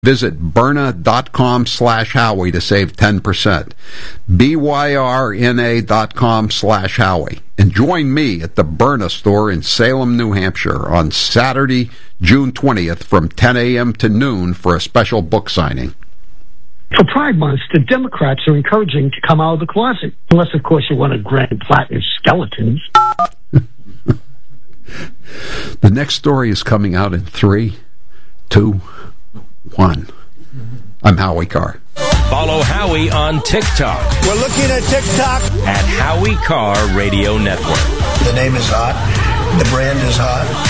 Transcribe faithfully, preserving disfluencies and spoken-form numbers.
Visit Byrna.com slash Howie to save ten percent. B-Y-R-N-A.com slash Howie. And join me at the Byrna store in Salem, New Hampshire on Saturday, June twentieth from ten a.m. to noon for a special book signing. For Pride Month, the Democrats are encouraging to come out of the closet. Unless, of course, you want to grant platinum skeletons. The next story is coming out in three, two, one. I'm Howie Carr. Follow Howie on TikTok. We're looking at TikTok. At Howie Carr Radio Network. The name is hot. The brand is hot.